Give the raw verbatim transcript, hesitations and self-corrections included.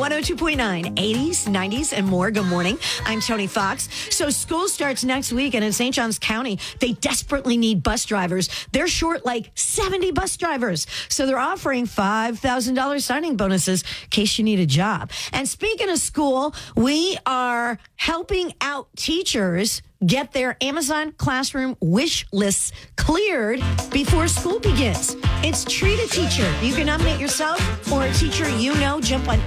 one oh two point nine, eighties, nineties, and more. Good morning. I'm Tony Fox. So school starts next week, and in Saint Johns County, they desperately need bus drivers. They're short like seventy bus drivers. So they're offering five thousand dollars signing bonuses in case you need a job. And speaking of school, we are helping out teachers get their Amazon Classroom wish lists cleared before school begins. It's Treat a Teacher. You can nominate yourself or a teacher you know. Jump on